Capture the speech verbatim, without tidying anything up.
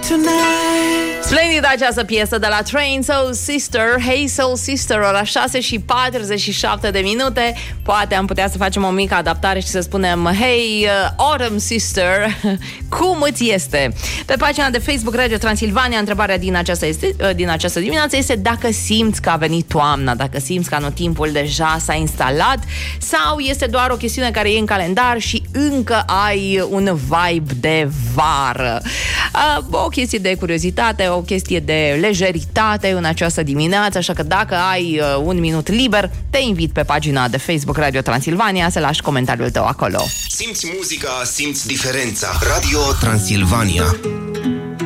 Splendidă această piesă de la Train Soul Sister, Hey Soul Sister, ora șase și patruzeci și șapte de minute. Poate am putea să facem o mică adaptare și să spunem Hey uh, Autumn Sister, cum îți este? Pe pagina de Facebook Radio Transilvania, întrebarea din această, este, uh, din această dimineață este dacă simți că a venit toamna, dacă simți că anotimpul deja s-a instalat sau este doar o chestiune care e în calendar și încă ai un vibe de vară. Uh, o chestie de curiozitate, o chestie de lejeritate în această dimineață, așa că dacă ai uh, un minut liber, te invit pe pagina de Facebook Radio Transilvania să lași comentariul tău acolo. Simți muzica, simți diferența. Radio Transilvania.